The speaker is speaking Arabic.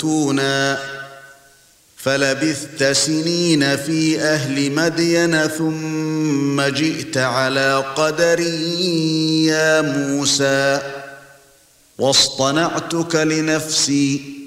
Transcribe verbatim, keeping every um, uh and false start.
يؤتونا فلبثت سنين في أهل مدين ثم جئت على قدر يا موسى واصطنعتك لنفسي